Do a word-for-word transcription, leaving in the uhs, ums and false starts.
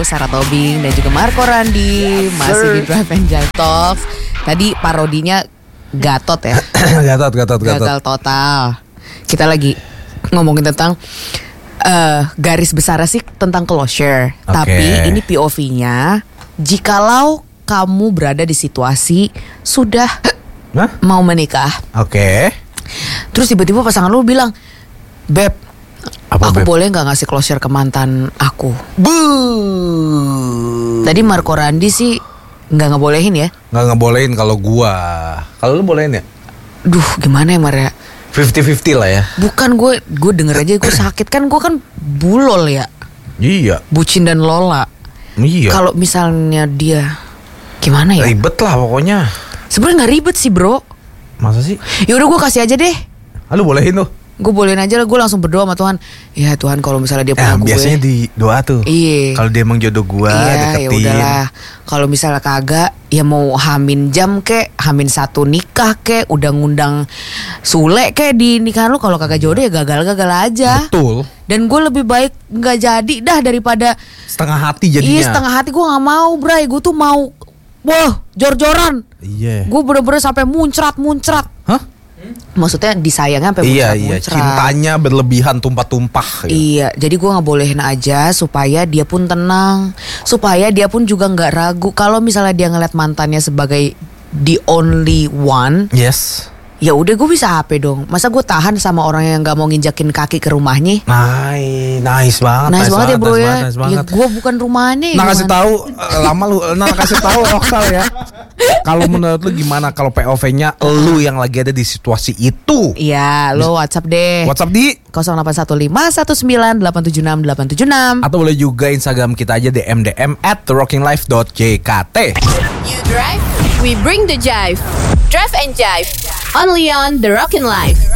Sarah Tobing dan juga Marco Randi masih di Drive and Jive Talks. Tadi parodinya Gatot ya. Gatot, Gatot, Gatot. Gagal total. Kita lagi ngomongin tentang uh, garis besar sih tentang closure. Okay. Tapi ini P O V-nya jikalau kamu berada di situasi sudah Hah? mau menikah. Oke. Okay. Terus tiba-tiba pasangan lu bilang, "Beb, Apa, aku Beb? boleh gak ngasih closure ke mantan aku?" Buh. Tadi Marco Randi sih gak ngebolehin ya. Nggak ngebolehin kalau gua. Kalau lu bolehin ya? Duh gimana ya Mar ya? fifty-fifty lah ya. Bukan gue, gue denger aja gue sakit. Kan gue kan bulol ya, Iya. bucin dan lola. Iya. Kalau misalnya dia gimana ya? Ribet lah pokoknya. Sebenarnya gak ribet sih bro. Masa sih? Yaudah gue kasih aja deh. Ah, lu bolehin tuh. Gue bolehin aja lah. Gue langsung berdoa sama Tuhan. Ya Tuhan kalau misalnya dia Eh, punya gue, biasanya di doa tuh. Iya. Kalau dia emang jodoh gua, iya, ya deketin. udahlah. Kalau misalnya kagak, ya mau hamin jam kek, hamin satu nikah kek, udah ngundang Sule kek di nikahan lu. Kalau kagak jodoh ya gagal-gagal aja. Betul. Dan gue lebih baik nggak jadi dah daripada Setengah hati jadinya. iya setengah hati. Gue nggak mau, Bray. Gue tuh mau, wah, jor-joran. Iya. Gue bener-bener sampai muncrat-muncrat. Hah? Maksudnya disayangnya sampai Iya, iya. muncrat-muncrat. Cintanya berlebihan tumpah-tumpah. gitu. Iya, jadi gue ngebolehin aja supaya dia pun tenang, supaya dia pun juga nggak ragu. Kalau misalnya dia ngeliat mantannya sebagai the only one, Yes. ya udah gue bisa H P dong. Masa gue tahan sama orang yang nggak mau nginjakin kaki ke rumahnya? Nice, nice banget. Nice, banget ya bro nice ya. banget, nice Ya banget. gue bukan rumahnya. Nah ya kasih gimana? tahu eh, lama lu, nah kasih tahu Roksal ya. Kalau menurut lu gimana kalau P O V-nya lu yang lagi ada di situasi itu? Iya, lo WhatsApp deh. WhatsApp di nol delapan satu lima satu sembilan delapan tujuh enam delapan tujuh enam. atau boleh juga Instagram kita aja D M D M at the rocking life dot j k t. You drive, we bring the jive. Drive and Jive, only on The Rockin' Life.